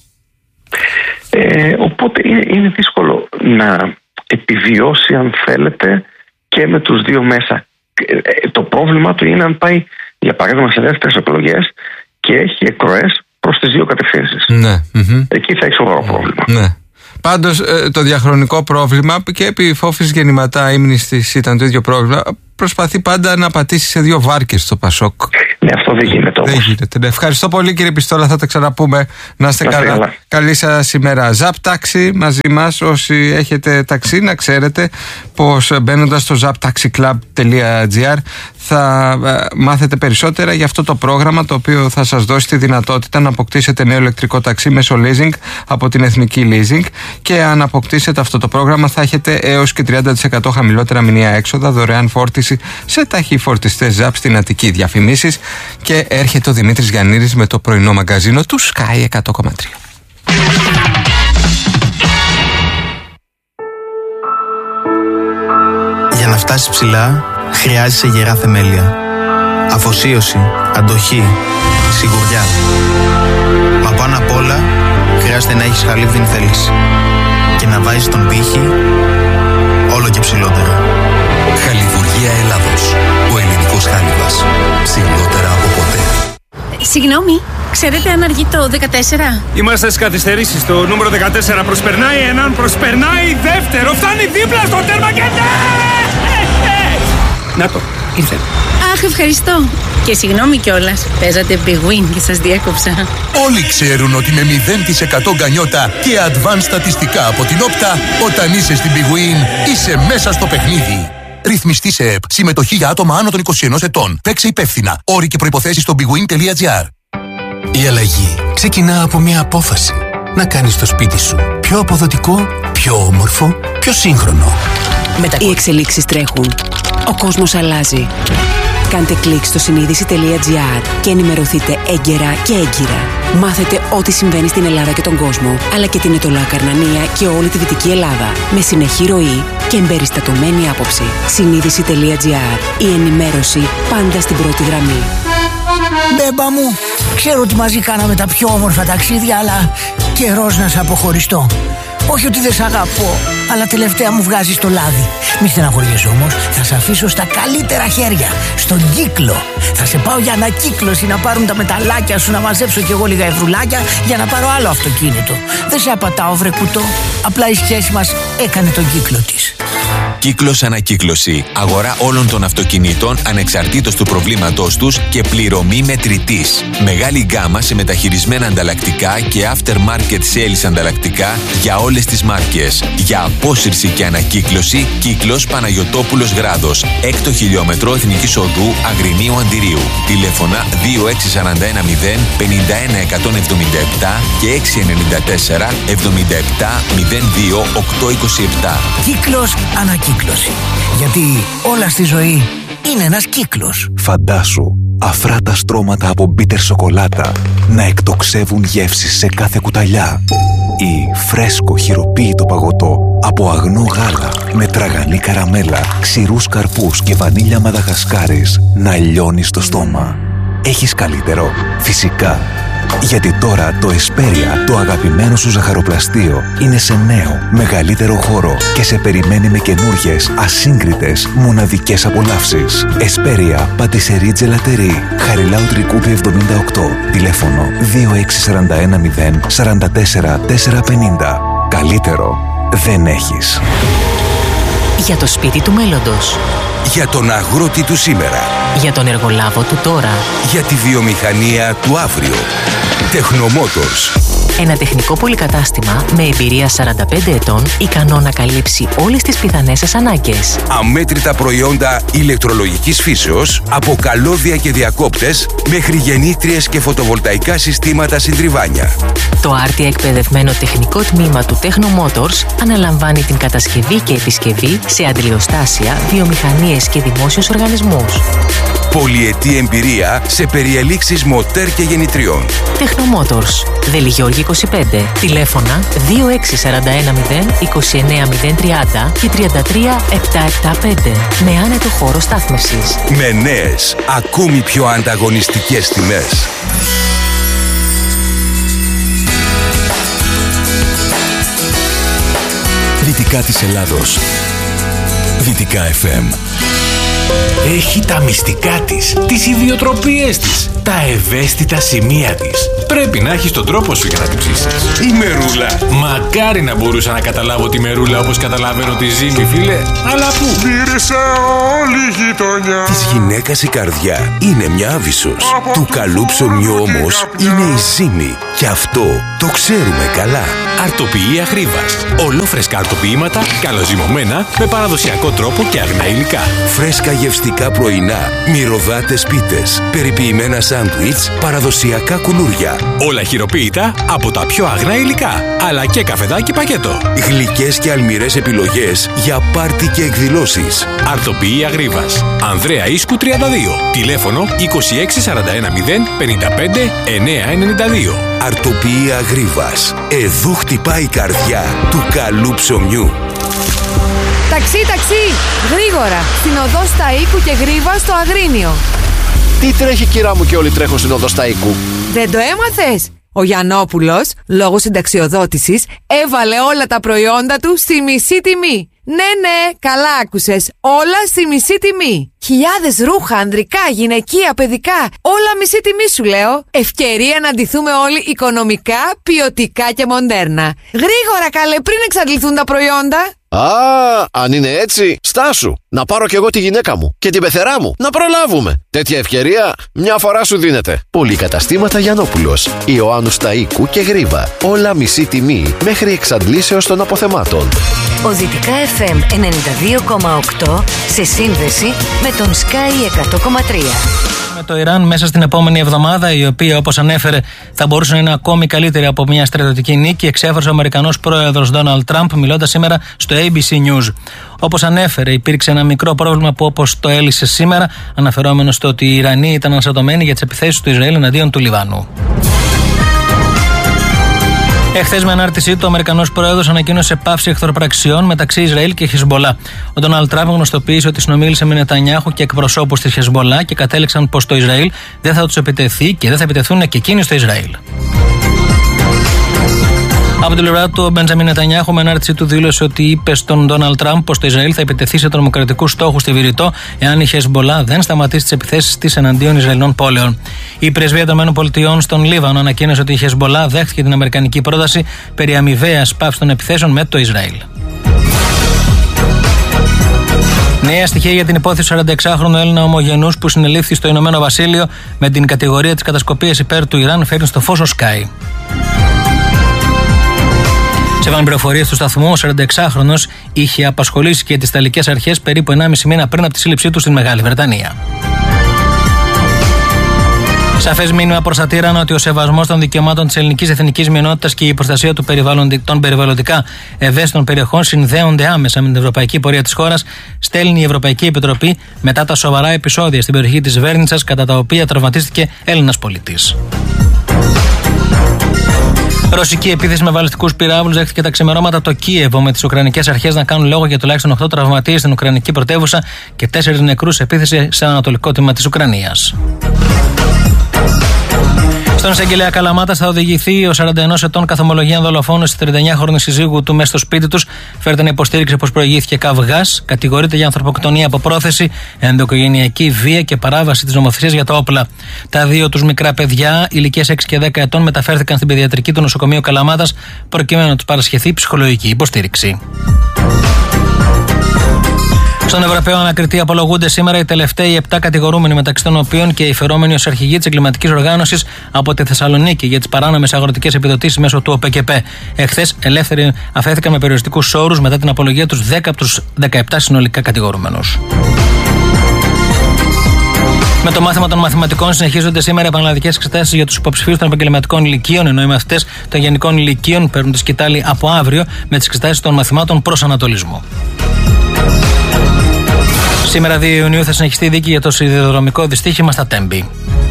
Οπότε είναι δύσκολο να επιβιώσει, αν θέλετε, και με τους δύο μέσα. Το πρόβλημα του είναι αν πάει, για παράδειγμα, σε δεύτερες εκλογές και έχει εκροές προς τις 2 κατευθύνσεις. Εκεί θα έχει σοβαρό πρόβλημα. Πάντως το διαχρονικό πρόβλημα, και επί Φόφης γεννηματά ύμνης της ήταν το ίδιο πρόβλημα, προσπαθεί πάντα να πατήσει σε δύο βάρκες στο Πασόκ. Ναι, αυτό δεν γίνεται όμως. Δεν γίνεται. Ναι. Ευχαριστώ πολύ, κύριε Πιστόλα, θα τα ξαναπούμε. Να είστε καλά. Καλή σας ημέρα. Ζαπ Taxi μαζί μας. Όσοι έχετε ταξί, να ξέρετε πως μπαίνοντας στο zaptaxiclub.gr θα μάθετε περισσότερα για αυτό το πρόγραμμα, το οποίο θα σας δώσει τη δυνατότητα να αποκτήσετε νέο ηλεκτρικό ταξί μέσω leasing από την Εθνική Leasing, και αν αποκτήσετε αυτό το πρόγραμμα θα έχετε έως και 30% χαμηλότερα μηνιαία έξοδα, δωρεάν φόρτιση σε ταχυφορτιστές Zap στην Αττική. Διαφημίσεις, και έρχεται ο Δημήτρης Γιαννήρης με το πρωινό μαγκαζίνο του Sky 100,3. Για να φτάσεις ψηλά, χρειάζεσαι γερά θεμέλια. Αφοσίωση, αντοχή, σιγουριά. Μα πάνω απ' όλα, χρειάζεται να έχεις χαλίβδιν θέληση. Και να βάζεις τον πύχη όλο και ψηλότερα. Χαλιβουργία Ελλάδος. Ο ελληνικός χάλιβας. Ψηλότερα από ποτέ. Συγγνώμη, ξέρετε αν αργεί το 14? Είμαστε στις καθυστερήσεις. Το νούμερο 14 προσπερνάει έναν, προσπερνάει δεύτερο. Φτάνει δίπλα στο τέρμα και να το, ήρθε. Αχ, ευχαριστώ. Και συγγνώμη κιόλας, παίζατε Big Win και σας διέκοψα. Όλοι ξέρουν ότι με 0% γκανιότα και advanced στατιστικά από την Όπτα, όταν είσαι στην Big Win, είσαι μέσα στο παιχνίδι. Ρυθμιστή σε ΕΠ. Συμμετοχή για άτομα άνω των 21 ετών. Παίξε υπεύθυνα. Όροι και προϋποθέσεις στο bigwin.gr. Η αλλαγή ξεκινά από μια απόφαση. Να κάνεις το σπίτι σου πιο αποδοτικό, πιο όμορφο, πιο σύγχρονο. Οι εξελίξεις τρέχουν. Ο κόσμος αλλάζει. Κάντε κλικ στο συνείδηση.gr και ενημερωθείτε έγκαιρα και έγκυρα. Μάθετε ό,τι συμβαίνει στην Ελλάδα και τον κόσμο, αλλά και την Ετωλά Καρνανία και όλη τη Δυτική Ελλάδα, με συνεχή ροή και εμπεριστατωμένη άποψη. Συνείδηση.gr. Η ενημέρωση πάντα στην πρώτη γραμμή. Μπέμπα μου, ξέρω ότι μαζί κάναμε τα πιο όμορφα ταξίδια, αλλά καιρός να σε αποχωριστώ. Όχι ότι δεν σ' αγαπώ, αλλά τελευταία μου βγάζεις το λάδι. Μη στεναχωριέσαι όμως, θα σε αφήσω στα καλύτερα χέρια, στον Κύκλο. Θα σε πάω για ανακύκλωση, να πάρουν τα μεταλλάκια σου, να μαζέψω κι εγώ λίγα ευρουλάκια για να πάρω άλλο αυτοκίνητο. Δεν σε απατάω, βρε κουτό. Απλά η σχέση μας έκανε τον κύκλο της. Κύκλος Ανακύκλωση. Αγορά όλων των αυτοκινήτων ανεξαρτήτως του προβλήματός τους και πληρωμή μετρητής. Μεγάλη γκάμα σε μεταχειρισμένα ανταλλακτικά και aftermarket sales ανταλλακτικά για όλες τις μάρκες. Για απόσυρση και ανακύκλωση, Κύκλος Παναγιωτόπουλος Γράδος. 6ο χιλιόμετρο Εθνικής Οδού Αγρινίου Αντιρίου. Τηλέφωνα 26410 51 177 και 694 77 02 827. Κύκλος Ανακύκλωση. Γιατί όλα στη ζωή είναι ένας κύκλος. Φαντάσου αφράτα στρώματα από μπίτερ σοκολάτα να εκτοξεύουν γεύσεις σε κάθε κουταλιά, ή φρέσκο χειροποίητο παγωτό από αγνό γάλα με τραγανή καραμέλα, ξηρούς καρπούς και βανίλια μαδαγασκάρης να λιώνει στο στόμα. Έχεις καλύτερο? Φυσικά. Γιατί τώρα το Εσπέρια, το αγαπημένο σου ζαχαροπλαστείο, είναι σε νέο, μεγαλύτερο χώρο και σε περιμένει με καινούργιες, ασύγκριτες, μοναδικές απολαύσεις. Εσπέρια, πατησερί τζελατερί, Χαριλάου Τρικούπη 78, τηλέφωνο 26410 44 450. Καλύτερο δεν έχεις. Για το σπίτι του μέλλοντος. Για τον αγρότη του σήμερα. Για τον εργολάβο του τώρα. Για τη βιομηχανία του αύριο. Technomotors. Ένα τεχνικό πολυκατάστημα με εμπειρία 45 ετών, ικανό να καλύψει όλες τις πιθανές σας ανάγκες. Αμέτρητα προϊόντα ηλεκτρολογικής φύσεως, από καλώδια και διακόπτες μέχρι γεννήτριες και φωτοβολταϊκά συστήματα συντριβάνια. Το άρτια εκπαιδευμένο τεχνικό τμήμα του Technomotors αναλαμβάνει την κατασκευή και επισκευή σε αντιλιοστάσια, βιομηχανίες και δημόσιους οργανισμούς. Πολυετή εμπειρία σε περιελήξεις μοτέρ και γεννητριών. Technomotors. Δελιγιώργη 25. Τηλέφωνα 26410 29030 και 33775. Με άνετο χώρο στάθμευσης. Με νέες, ακόμη πιο ανταγωνιστικές τιμές. Δυτικά της Ελλάδος. Δυτικά FM. Έχει τα μυστικά της, τις ιδιοτροπίες της, τα ευαίσθητα σημεία της. πρέπει να έχεις τον τρόπο σου για να την ψήσεις. Η μερούλα. Μακάρι να μπορούσα να καταλάβω τη μερούλα όπως καταλαβαίνω τη Ζήμη, φίλε. Αλλά πού? Μύρισε όλη η γειτονιά. Της γυναίκας η καρδιά είναι μια άβυσσος. Του καλού ψωμιού όμως είναι η Ζήμη. Και αυτό το ξέρουμε καλά. Αρτοποιεί Αγρίβας. Ολόφρεσκα αρτοποιήματα, καλοζυμωμένα, με παραδοσιακό τρόπο και αγνά υλικά. Φρέσκα γευστικά πρωινά, μυρωδάτες πίτες, περιποιημένα σάντουιτς, παραδοσιακά κουλούρια. Όλα χειροποίητα από τα πιο αγνά υλικά, αλλά και καφεδάκι πακέτο. Γλυκές και αλμυρές επιλογές για πάρτι και εκδηλώσεις. Αρτοποιεί Αγρίβας. Ανδρέα Ίσκου 32. Τηλέφωνο 26 41 0 55 992. Αρτοποιεί Αγρίβας. Εδού χτυπάει η καρδιά του καλού ψωμιού. Ταξί, γρήγορα! Στην οδό Σταΐκου και Γρίβα στο Αγρίνιο. Τι τρέχει, κυρά μου, και όλοι τρέχουν στην οδό Σταΐκου? Δεν το έμαθες? Ο Γιαννόπουλος, λόγω συνταξιοδότησης, έβαλε όλα τα προϊόντα του στη μισή τιμή. Ναι, καλά άκουσες. Όλα στη μισή τιμή. Χιλιάδες ρούχα, ανδρικά, γυναικεία, παιδικά. Όλα μισή τιμή σου λέω. Ευκαιρία να ντυθούμε όλοι οικονομικά, ποιοτικά και μοντέρνα. Γρήγορα καλέ, πριν εξαντληθούν τα προϊόντα. Α, αν είναι έτσι, στάσου. Να πάρω κι εγώ τη γυναίκα μου και την πεθερά μου. Να προλάβουμε. Τέτοια ευκαιρία μια φορά σου δίνεται. Πολυκαταστήματα Γιαννόπουλος, Ιωάννου Σταΐκου και Γρίβα. Όλα μισή τιμή μέχρι εξαντλήσεως των αποθεμάτων. Οδυτικά FM 92,8 σε σύνδεση με τον Sky 100,3. Με το Ιράν μέσα στην επόμενη εβδομάδα, η οποία, όπως ανέφερε, θα μπορούσε να είναι ακόμη καλύτερη από μια στρατιωτική νίκη, εξέφρασε ο Αμερικανός πρόεδρος Ντόναλντ Τραμπ, μιλώντας σήμερα στο ABC News. Όπως ανέφερε, υπήρξε ένα μικρό πρόβλημα που, όπως το έλυσε σήμερα, αναφερόμενο στο ότι οι Ιρανοί ήταν αναστατωμένοι για τις επιθέσεις του Ισραήλ εναντίον του Λιβάνου. Εχθές, με ανάρτησή του, ο Αμερικανός πρόεδρος ανακοίνωσε πάυση εχθροπραξιών μεταξύ Ισραήλ και Χεσμολά. Ο Ντόναλντ Τραμπ γνωστοποίησε ότι συνομίλησε με Νετανιάχου και εκπροσώπους της Χεσμολά και κατέληξαν πως το Ισραήλ δεν θα τους επιτεθεί και δεν θα επιτεθούν και εκείνοι στο Ισραήλ. Από την πλευρά του, ο Μπεντζαμίν Νετανιάχου, με ανάρτησή του, δήλωσε ότι είπε στον Ντόναλντ Τραμπ πως το Ισραήλ θα επιτεθεί σε τρομοκρατικούς στόχους στη Βηρητό εάν η Χεσμολά δεν σταματήσει τις επιθέσεις της εναντίον Ισραηλινών πόλεων. Η πρεσβεία των ΗΠΑ στον Λίβανο ανακοίνωσε ότι η Χεσμολά δέχτηκε την αμερικανική πρόταση περί αμοιβαίας πάυσης των επιθέσεων με το Ισραήλ. Νέα στοιχεία για την υπόθεση 46χρονου Έλληνα ομογενούς που συνελήφθη στο Ηνωμένο Βασίλειο με την κατηγορία της κατασκοπίας υπέρ του Ιράν φέρνει στο φως ο Sky. Σύμφωνα με πληροφορίες του σταθμού, ο 46χρονος είχε απασχολήσει και τις Ιταλικές αρχές περίπου 1,5 μήνα πριν από τη σύλληψή του στην Μεγάλη Βρετανία. Σαφές μήνυμα προς τα τύρανα ότι ο σεβασμός των δικαιωμάτων της ελληνικής εθνικής μειονότητας και η προστασία των περιβαλλοντικά ευαίσθητων περιοχών συνδέονται άμεσα με την ευρωπαϊκή πορεία της χώρας, στέλνει η Ευρωπαϊκή Επιτροπή μετά τα σοβαρά επεισόδια στην περιοχή της Βέρνιτσας, κατά τα οποία τραυματίστηκε Έλληνας πολίτης. Ρωσική επίθεση με βαλιστικούς πυράβλους δέχτηκε τα ξημερώματα το Κίεβο, με τις Ουκρανικές αρχές να κάνουν λόγο για τουλάχιστον 8 τραυματίες στην Ουκρανική πρωτεύουσα και 4 νεκρούς σε επίθεση σε ανατολικό τμήμα της Ουκρανίας. Στον εισαγγελέα Καλαμάτας θα οδηγηθεί ο 41 ετών καθομολογία δολοφόνος της 39χρονης συζύγου του μέσα στο σπίτι τους. Φέρεται να υποστήριξε πως προηγήθηκε καυγάς. Κατηγορείται για ανθρωποκτονία από πρόθεση, ενδοοικογενειακή βία και παράβαση της νομοθεσίας για τα όπλα. Τα δύο τους μικρά παιδιά, ηλικίας 6 και 10 ετών, μεταφέρθηκαν στην παιδιατρική του νοσοκομείου Καλαμάτας προκειμένου να τους παρασχεθεί ψυχολογική υποστήριξη. Στον Ευρωπαίο Ανακριτή απολογούνται σήμερα οι τελευταίοι 7 κατηγορούμενοι, μεταξύ των οποίων και οι φερόμενοι ως αρχηγοί της εγκληματικής οργάνωσης από τη Θεσσαλονίκη για τις παράνομες αγροτικές επιδοτήσεις μέσω του ΟΠΚΠ. Εχθές ελεύθεροι αφέθηκαν με περιοριστικούς όρους μετά την απολογία τους 10 από τους 17 συνολικά κατηγορούμενους. Με το μάθημα των μαθηματικών συνεχίζονται σήμερα επαναλλαδικές εξετάσεις για τους υποψηφίους των επαγγελματικών ηλικίων, ενώ οι μαθητές των γενικών ηλικίων παίρνουν τη σκητάλη από αύριο με τις εξετάσεις των μαθημάτων προς ανατολισμό. Σήμερα 2 Ιουνίου θα συνεχιστεί η δίκη για το σιδηροδρομικό δυστύχημα στα Τέμπη.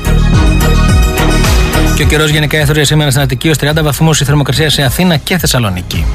Και ο καιρός γενικά έθωρε σήμερα στην Αττική ως 30 βαθμούς, η θερμοκρασία σε Αθήνα και Θεσσαλονίκη.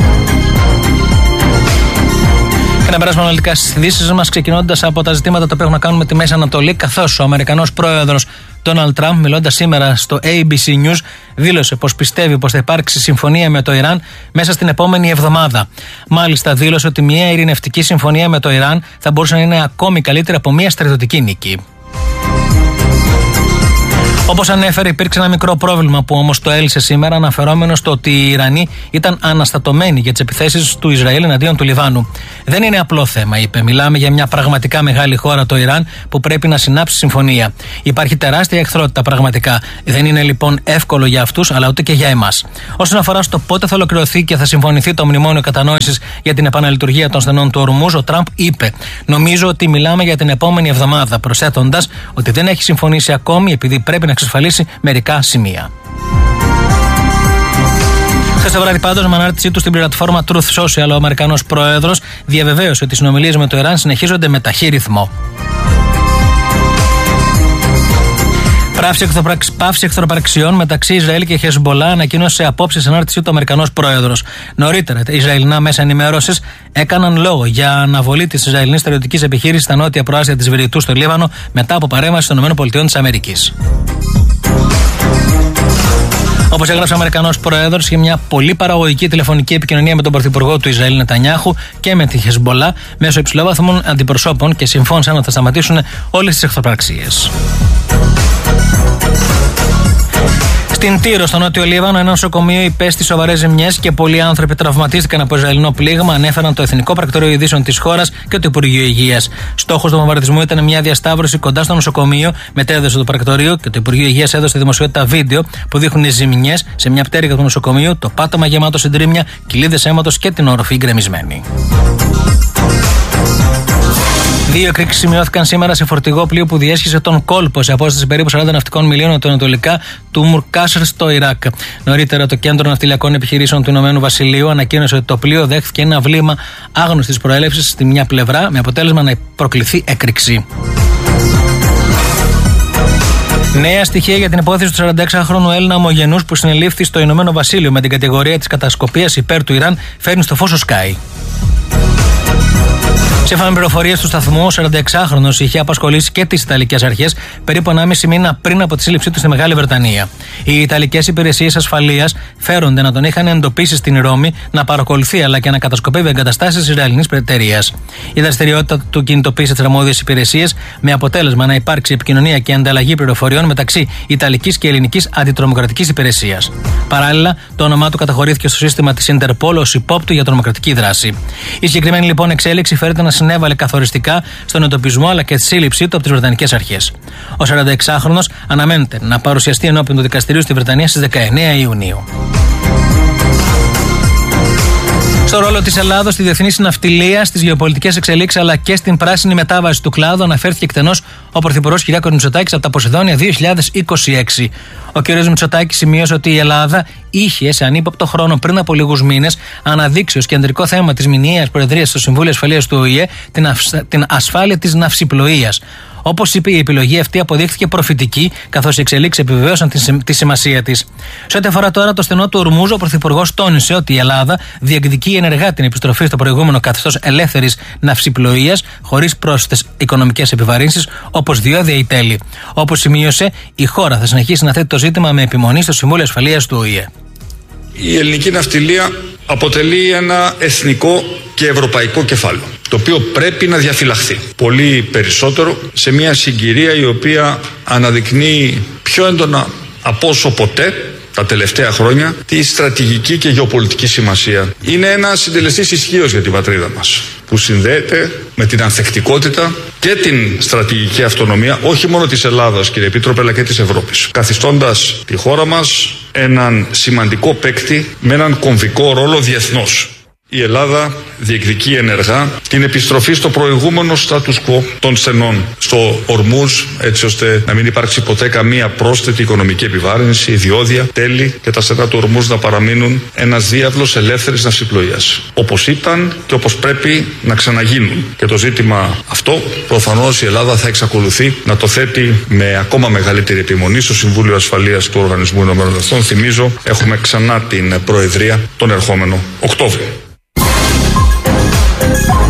Και να περάσουμε αναλυτικά στις ειδήσεις μας, ξεκινώντας από τα ζητήματα τα οποία έχουν να κάνουν με τη Μέση Ανατολή, καθώς ο Αμερικανός πρόεδρος Ντόναλντ Τραμπ, μιλώντας σήμερα στο ABC News, δήλωσε πως πιστεύει πως θα υπάρξει συμφωνία με το Ιράν μέσα στην επόμενη εβδομάδα. Μάλιστα, δήλωσε ότι μια ειρηνευτική συμφωνία με το Ιράν θα μπορούσε να είναι ακόμη καλύτερη από μια στρατιωτική νίκη. Όπως ανέφερε, υπήρξε ένα μικρό πρόβλημα που όμως το έλυσε σήμερα, αναφερόμενο στο ότι οι Ιρανοί ήταν αναστατωμένοι για τις επιθέσεις του Ισραήλ εναντίον του Λιβάνου. Δεν είναι απλό θέμα, είπε. Μιλάμε για μια πραγματικά μεγάλη χώρα, το Ιράν, που πρέπει να συνάψει συμφωνία. Υπάρχει τεράστια εχθρότητα πραγματικά. Δεν είναι λοιπόν εύκολο για αυτούς, αλλά ούτε και για εμάς. Όσον αφορά στο πότε θα ολοκληρωθεί και θα συμφωνηθεί το μνημόνιο κατανόησης για την επαναλειτουργία των στενών του Ορμούζ, ο Τραμπ είπε: νομίζω ότι μιλάμε για την επόμενη εβδομάδα, προσθέτοντας ότι δεν έχει συμφωνήσει ακόμη επειδή πρέπει να εξασφαλίσει μερικά σημεία. Χθες το βράδυ, πάντως, με ανάρτησή του στην πλατφόρμα Truth Social, ο Αμερικανός πρόεδρος διαβεβαίωσε ότι οι συνομιλίες με το Ιράν συνεχίζονται με ταχύ ρυθμό. Πάυση εχθροπραξιών μεταξύ Ισραήλ και Χεσμπολά ανακοίνωσε απόψε σε ανάρτησή του ο Αμερικανός πρόεδρος. Νωρίτερα, τα Ισραηλινά μέσα ενημέρωσης έκαναν λόγο για αναβολή της Ισραηλινής στρατιωτικής επιχείρησης στα νότια προάστια της Βηρητού στο Λίβανο μετά από παρέμβαση των ΗΠΑ. Όπως έγραψε ο Αμερικανός πρόεδρος, είχε μια πολύ παραγωγική τηλεφωνική επικοινωνία με τον πρωθυπουργό του Ισραήλ Νετανιάχου και με τη Χεσμπολά μέσω υψηλόβαθμων αντιπροσώπων και συμφώνησαν ότι θα σταματήσουν όλες τις εχθροπραξίες. Στην Τύρο, στο νότιο Λίβανο, ένα νοσοκομείο υπέστη σοβαρές ζημιές και πολλοί άνθρωποι τραυματίστηκαν από Ισραηλινό πλήγμα, ανέφεραν το Εθνικό Πρακτορείο Ειδήσεων της χώρας και το Υπουργείο Υγείας. Στόχος του βομβαρδισμού ήταν μια διασταύρωση κοντά στο νοσοκομείο, μετέδωσε το Πρακτορείο και το Υπουργείο Υγείας έδωσε στη δημοσιότητα βίντεο που δείχνουν ζημιές σε μια πτέρυγα του νοσοκομείου, το πάτωμα γεμάτο συντρίμμια, κοιλίδες αίματος και την οροφή γκρεμισμένη. 2 εκρήξεις σημειώθηκαν σήμερα σε φορτηγό πλοίο που διέσχισε τον κόλπο σε απόσταση περίπου 40 ναυτικών μιλίων νοτιοανατολικά του Μουρκάσερ στο Ιράκ. Νωρίτερα, το Κέντρο Ναυτιλιακών Επιχειρήσεων του Ηνωμένου Βασιλείου ανακοίνωσε ότι το πλοίο δέχθηκε ένα βλήμα άγνωστης προέλευσης στη μια πλευρά, με αποτέλεσμα να προκληθεί έκρηξη. Νέα στοιχεία για την υπόθεση του 46χρονου Έλληνα ομογενούς που συνελήφθη στο Ηνωμένο Βασίλειο με την κατηγορία της κατασκοπίας υπέρ του Ιράν φέρνει στο φως ο Sky. Σύμφωνα με πληροφορίες του σταθμού, ο 46χρονος είχε απασχολήσει και τις Ιταλικές αρχές περίπου 1,5 μήνα πριν από τη σύλληψή του στη Μεγάλη Βρετανία. Οι Ιταλικές υπηρεσίες ασφαλείας φέρονται να τον είχαν εντοπίσει στην Ρώμη να παρακολουθεί αλλά και να κατασκοπεύει εγκαταστάσεις της Ισραηλινής εταιρείας. Η δραστηριότητα του κινητοποίησε τις αρμόδιες υπηρεσίες με αποτέλεσμα να υπάρξει επικοινωνία και ανταλλαγή πληροφοριών μεταξύ Ιταλικής και Ελληνικής αντιτρομοκρατικής υπηρεσίας. Παράλληλα, το όνομά του καταχωρήθηκε στο σύστημα της Interpol ως υπόπτου για τρομοκρατική δράση. Η συγκεκριμένη λοιπόν εξέλιξη φέρεται να συνέβαλε καθοριστικά στον εντοπισμό αλλά και τη σύλληψή του από τις Βρετανικές αρχές. Ο 46χρονος αναμένεται να παρουσιαστεί ενώπιον του δικαστηρίου στη Βρετανία στις 19 Ιουνίου. Στο ρόλο της Ελλάδος στη διεθνή συναυτιλία, στις γεωπολιτικές εξελίξεις αλλά και στην πράσινη μετάβαση του κλάδου αναφέρθηκε εκτενώς ο Πρωθυπουργός Κυριάκος Μητσοτάκης από τα Ποσειδόνια 2026. Ο κ. Μητσοτάκης σημείωσε ότι η Ελλάδα είχε σε ανύποπτο χρόνο πριν από λίγους μήνες αναδείξει ως κεντρικό θέμα της μηνιαίας προεδρίας στο Συμβούλιο Ασφαλείας του ΟΗΕ την ασφάλεια της ναυσιπλοείας. Όπως είπε, η επιλογή αυτή αποδείχθηκε προφητική, καθώς οι εξελίξεις επιβεβαίωσαν τη σημασία της. Σε ό,τι αφορά τώρα το στενό του Ορμούζ, ο Πρωθυπουργός τόνισε ότι η Ελλάδα διεκδικεί ενεργά την επιστροφή στο προηγούμενο καθεστώς ελεύθερης ναυσιπλοείας, χωρίς πρόσθετες οικονομικές επιβαρύνσεις, όπως διόδια ή τέλη. Όπως σημείωσε, η χώρα θα συνεχίσει να θέτει το ζήτημα με επιμονή στο Συμβούλιο Ασφαλείας του ΟΗΕ. Η ελληνική ναυτιλία αποτελεί ένα εθνικό και ευρωπαϊκό κεφάλαιο, το οποίο πρέπει να διαφυλαχθεί πολύ περισσότερο σε μια συγκυρία η οποία αναδεικνύει πιο έντονα από όσο ποτέ τα τελευταία χρόνια τη στρατηγική και γεωπολιτική σημασία. Είναι ένα συντελεστής ισχύος για την πατρίδα μας, που συνδέεται με την ανθεκτικότητα και την στρατηγική αυτονομία όχι μόνο της Ελλάδας, κύριε Επίτροπε, αλλά και της Ευρώπης, καθιστώντας τη χώρα μας έναν σημαντικό παίκτη με έναν κομβικό ρόλο διεθνώς. Η Ελλάδα διεκδικεί ενεργά την επιστροφή στο προηγούμενο status quo των στενών στο Ορμούζ, έτσι ώστε να μην υπάρξει ποτέ καμία πρόσθετη οικονομική επιβάρυνση, διόδια, τέλη και τα στενά του Ορμούζ να παραμείνουν ένας διάβλος ελεύθερης ναυσιπλοείας. Όπως ήταν και όπως πρέπει να ξαναγίνουν. Και το ζήτημα αυτό προφανώς η Ελλάδα θα εξακολουθεί να το θέτει με ακόμα μεγαλύτερη επιμονή στο Συμβούλιο Ασφαλείας του Οργανισμού Ηνωμένων Εθνών. Θυμίζω, έχουμε ξανά την Προεδρία τον ερχόμενο Οκτώβριο.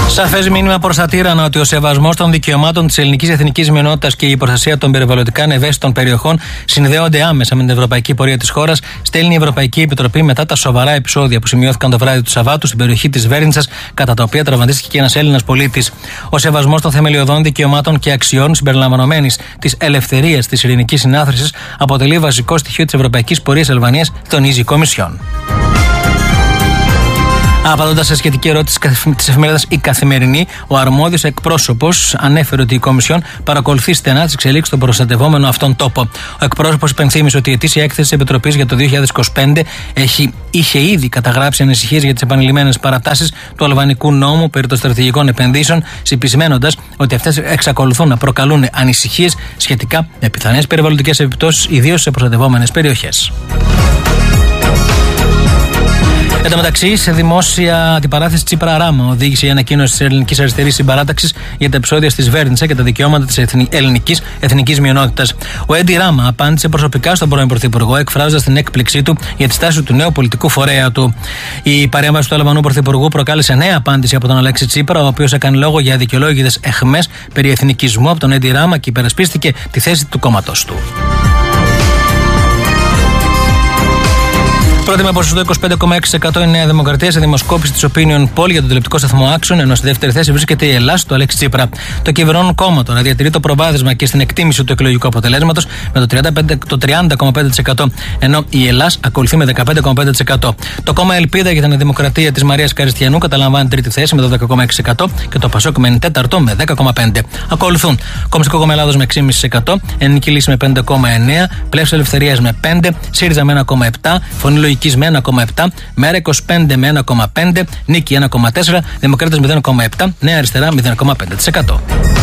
Σαφές μήνυμα προς τα τύρανα ότι ο σεβασμός των δικαιωμάτων της ελληνικής εθνικής μειονότητας και η προστασία των περιβαλλοντικά ευαίσθητων περιοχών συνδέονται άμεσα με την ευρωπαϊκή πορεία της χώρας, στέλνει η Ευρωπαϊκή Επιτροπή μετά τα σοβαρά επεισόδια που σημειώθηκαν το βράδυ του Σαββάτου στην περιοχή της Βέρνητσας, κατά τα οποία τραυματίστηκε και ένας Έλληνας πολίτης. Ο σεβασμός των θεμελιωδών δικαιωμάτων και αξιών συμπεριλαμβανομένης της ελευθερίας της ειρηνικής συνάθρησης αποτελεί βασικό στοιχείο της ευρωπαϊκής πορείας Αλβανίας, τονίζει η Κομισιόν. Απαντώντας σε σχετική ερώτηση της εφημερίδας Η Καθημερινή, ο αρμόδιος εκπρόσωπος ανέφερε ότι η Κομισιόν παρακολουθεί στενά τις εξελίξεις στον προστατευόμενο αυτόν τόπο. Ο εκπρόσωπος υπενθύμησε ότι η ετήσια έκθεση της Επιτροπής για το 2025 είχε ήδη καταγράψει ανησυχίες για τις επανειλημμένες παρατάσεις του αλβανικού νόμου περί των στρατηγικών επενδύσεων, συμπισμένοντας ότι αυτές εξακολουθούν να προκαλούν ανησυχίες σχετικά με πιθανές περιβαλλοντικές επιπτώσεις, ιδίως σε προστατευόμενες περιοχές. Εν τω μεταξύ, σε δημόσια αντιπαράθεση Τσίπρα Ράμα οδήγησε η ανακοίνωση της ελληνικής αριστερής συμπαράταξης για τα επεισόδια στη Βέρνητσα και τα δικαιώματα της ελληνικής εθνικής μειονότητας. Ο Έντι Ράμα απάντησε προσωπικά στον πρώην Πρωθυπουργό, εκφράζοντας την έκπληξή του για τη στάση του νέου πολιτικού φορέα του. Η παρέμβαση του Αλβανού Πρωθυπουργού προκάλεσε νέα απάντηση από τον Αλέξη Τσίπρα, ο οποίος έκανε λόγο για αδικαιολόγητες εχμές περί εθνικισμού από τον Έντι Ράμα και υπερασπίστηκε τη θέση του κόμματος του. Πρώτη με ποσοστό 25,6% η Νέα Δημοκρατία σε δημοσκόπηση της Opinion Poll για τον τηλεοπτικό σταθμό Άξον, ενώ στη δεύτερη θέση βρίσκεται η Ελλάς του Αλέξη Τσίπρα. Το κυβερνών κόμμα τώρα διατηρεί το προβάδισμα και στην εκτίμηση του εκλογικού αποτελέσματος με το 30,5%, ενώ η Ελλάς ακολουθεί με 15,5%. Το κόμμα Ελπίδα για την Δημοκρατία της Μαρίας Καριστιανού καταλαμβάνει τρίτη θέση με το 10,6% και το Πασόκ μένει τέταρτο με 10,5%. Ακολουθούν Κομμουνιστικό Κόμμα Ελλάδος με 6,5%, Ελληνική Λύση με 5,9%, Πλεύση Ελευθερίας με 5%, ΣΥΡΙΖΑ με 1,7%, Φωνή Λογικής με 1,7%, Μέρα 25 με 1,5%, Νίκη 1,4%, Δημοκράτες 0,7%, Νέα Αριστερά 0,5%.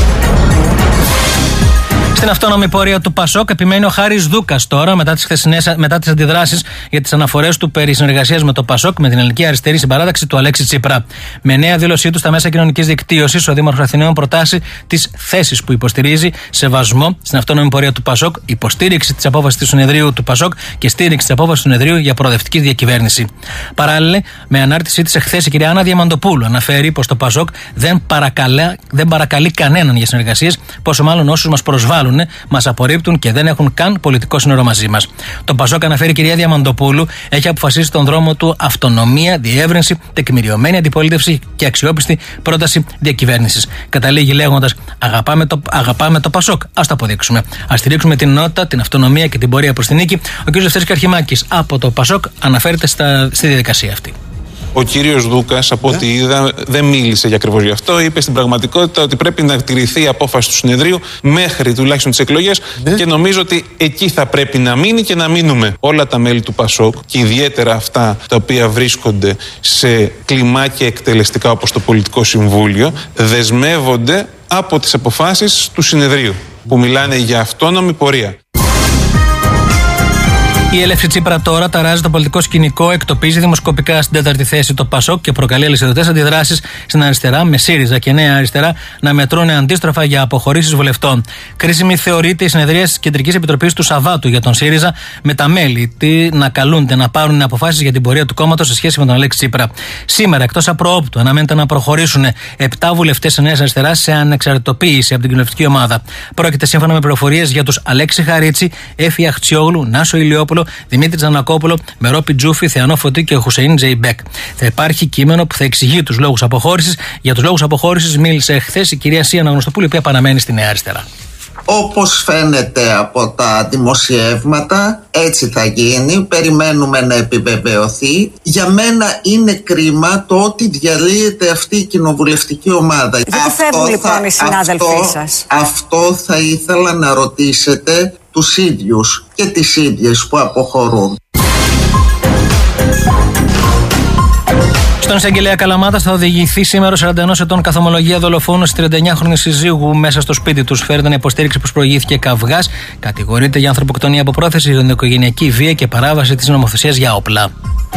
Στην αυτόνομη πορεία του Πασόκ επιμένει ο Χάρης Δούκας τώρα, μετά τις αντιδράσεις για τις αναφορές του περί συνεργασίας με το Πασόκ με την ελληνική αριστερή συμπαράταξη του Αλέξη Τσίπρα. Με νέα δήλωσή του στα μέσα κοινωνικής δικτύωσης, ο Δήμαρχος Αθηναίων προτάσει τις θέσεις που υποστηρίζει, σεβασμό στην αυτόνομη πορεία του Πασόκ, υποστήριξη της απόφασης του συνεδρίου του Πασόκ και στήριξη της απόφασης του συνεδρίου για προοδευτική διακυβέρνηση. Παράλληλα, με ανάρτησή της εχθές, η κυρία Άννα Διαμαντοπούλου αναφέρει πως το Πασόκ δεν παρακαλεί κανέναν για συνεργασίες, πόσο μάλλον όσους μας προσβάλλουν, μας απορρίπτουν και δεν έχουν καν πολιτικό σύνορο μαζί μας. Το Πασόκ, αναφέρει η κυρία Διαμαντοπούλου, έχει αποφασίσει τον δρόμο του αυτονομία, διεύρυνση, τεκμηριωμένη αντιπολίτευση και αξιόπιστη πρόταση διακυβέρνησης. Καταλήγει λέγοντας: Αγαπάμε το Πασόκ, ας το αποδείξουμε. Ας στηρίξουμε την ενότητα, την αυτονομία και την πορεία προς την νίκη. Ο κ. Λευτέρης Καρχημάκης από το Πασόκ αναφέρεται στη διαδικασία αυτή. Ο κύριος Δούκας, από ό,τι είδα, δεν μίλησε για ακριβώς γι' αυτό. Είπε στην πραγματικότητα ότι πρέπει να τηρηθεί η απόφαση του συνεδρίου μέχρι τουλάχιστον τις εκλογές και νομίζω ότι εκεί θα πρέπει να μείνει και να μείνουμε. Όλα τα μέλη του Πασόκ και ιδιαίτερα αυτά τα οποία βρίσκονται σε κλιμάκια εκτελεστικά όπως το Πολιτικό Συμβούλιο δεσμεύονται από τις αποφάσεις του συνεδρίου που μιλάνε για αυτόνομη πορεία. Η έλευση Τσίπρα τώρα ταράζει το πολιτικό σκηνικό, εκτοπίζει δημοσκοπικά στην τέταρτη θέση το Πασόκ και προκαλεί αλυσιδωτές αντιδράσεις στην αριστερά, με ΣΥΡΙΖΑ και Νέα Αριστερά να μετρούν αντίστροφα για αποχωρήσεις βουλευτών. Κρίσιμη θεωρείται η συνεδρία της Κεντρικής Επιτροπής του Σαββάτου για τον ΣΥΡΙΖΑ, με τα μέλη να καλούνται να πάρουν αποφάσεις για την πορεία του κόμματος σε σχέση με τον Αλέξη Τσίπρα. Σήμερα, εκτός απροόπτου, αναμένεται να προχωρήσουν 7 βουλευτές της Νέας Αριστεράς σε ανεξαρτητοποίηση από την κοινοβουλευτική ομάδα. Πρόκειται, σύμφωνα με πληροφορίες, για τους Αλέξη Χαρίτσι, Έφη Αχτσιόγλου, Νάσο Ηλιόπουλο, Δημήτρη Τζανακόπουλο, Μερόπη Τζούφη, Θεανό Φωτή και Χουσεϊν Τζεϊμπέκ. Θα υπάρχει κείμενο που θα εξηγεί τους λόγους αποχώρησης. Για τους λόγους αποχώρησης μίλησε χθες η κυρία Σία Αναγνωστοπούλου, η οποία παραμένει στη Νέα Αριστερά. Όπως φαίνεται από τα δημοσιεύματα, έτσι θα γίνει. Περιμένουμε να επιβεβαιωθεί. Για μένα είναι κρίμα το ότι διαλύεται αυτή η κοινοβουλευτική ομάδα. Γιατί φεύγουν λοιπόν οι συνάδελφοί σας? Αυτό θα ήθελα να ρωτήσετε τους ίδιους και τις ίδιες που αποχωρούν. Στον εισαγγελέα Καλαμάτας θα οδηγηθεί σήμερα 41 ετών καθομολογία δολοφόνου στη 39χρονη συζύγου μέσα στο σπίτι του. Φέρεται να υποστήριξη πως προηγήθηκε καυγάς. Κατηγορείται για ανθρωποκτονία από πρόθεση, ενδοοικογενειακή βία και παράβαση της νομοθεσίας για όπλα.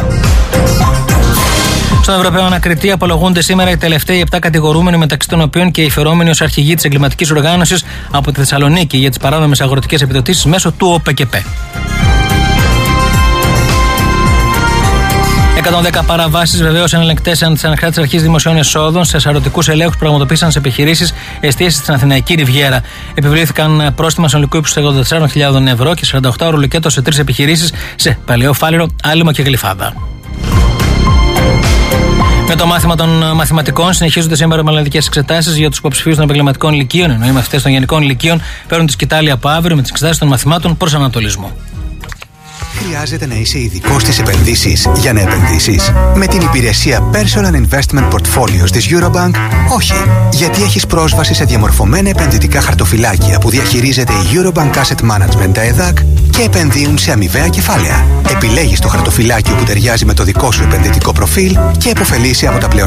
Στον Ευρωπαίο Ανακριτή απολογούνται σήμερα οι τελευταίοι 7 κατηγορούμενοι, μεταξύ των οποίων και οι φερόμενοι ως αρχηγοί της εγκληματικής οργάνωσης από τη Θεσσαλονίκη για τις παράνομες αγροτικές επιδοτήσεις μέσω του ΟΠΕΚΕΠΕ. 110 παραβάσεις βεβαίωσαν ελεγκτές της Ανεξάρτητης Αρχής Δημοσίων Εσόδων σε σαρωτικούς ελέγχους που πραγματοποίησαν σε επιχειρήσεις εστίασης στην Αθηναϊκή Ριβιέρα. Επιβλήθηκαν πρόστιμα συνολικού ύψους 84.000 ευρώ και 48 ώρο λουκέτο σε 3 επιχειρήσεις σε Παλαιό Φάληρο, Άλυμο και Γλυφάδα. Με το μάθημα των μαθηματικών συνεχίζονται σήμερα μελλοντικές εξετάσεις για τους υποψηφίους των επαγγελματικών λυκείων, ενώ οι μαθητές των γενικών λυκείων παίρνουν τη σκητάλη από αύριο με τις εξετάσεις των μαθημάτων προς ανατολισμό. Χρειάζεται να είσαι ειδικός στις επενδύσεις για να επενδύσεις? Με την υπηρεσία Personal Investment Portfolios της Eurobank, όχι. Γιατί έχεις πρόσβαση σε διαμορφωμένα επενδυτικά χαρτοφυλάκια που διαχειρίζεται η Eurobank Asset Management, τα ΕΔΑΚ, και επενδύουν σε αμοιβαία κεφάλαια. Επιλέγεις το χαρτοφυλάκιο που ταιριάζει με το δικό σου επενδυτικό προφίλ και επωφελείσαι από τα πλεονεκτήματα